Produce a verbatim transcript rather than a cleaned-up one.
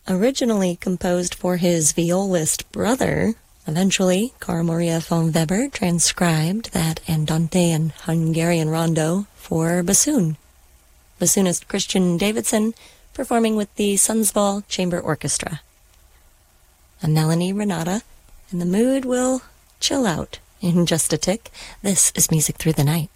Originally composed for his violist brother, eventually Carl Maria von Weber transcribed that Andante and Hungarian rondo for bassoon. Bassoonist Christian Davidson performing with the Sundsvall Chamber Orchestra. I'm Melanie Renata, and the mood will chill out in just a tick. This is Music Through the Night.